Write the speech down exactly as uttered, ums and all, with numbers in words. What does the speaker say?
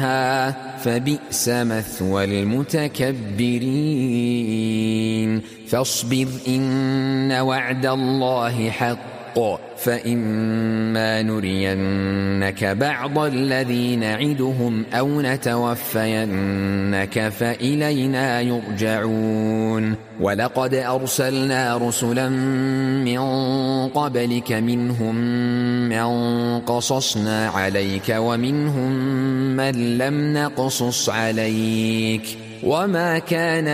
فبئس مثوى المتكبرين فاصبر إن وعد الله حق فإما نرينك بعض الذي نعدهم أو نتوفينك فإلينا يرجعون ولقد أرسلنا رسلا من قبلك منهم من قصصنا عليك ومنهم من لم نقصص عليك وما كان